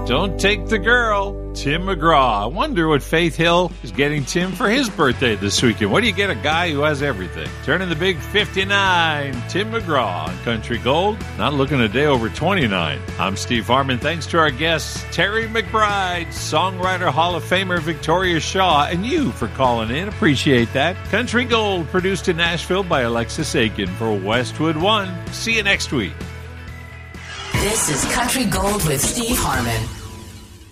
Don't Take the Girl, Tim McGraw. I wonder what Faith Hill is getting Tim for his birthday this weekend. What do you get a guy who has everything? Turning the big 59, Tim McGraw on Country Gold. Not looking a day over 29. I'm Steve Harmon. Thanks to our guests, Terry McBride, Songwriter Hall of Famer Victoria Shaw, and you for calling in. Appreciate that. Country Gold, produced in Nashville by Alexis Aiken for Westwood One. See you next week. This is Country Gold with Steve Harmon.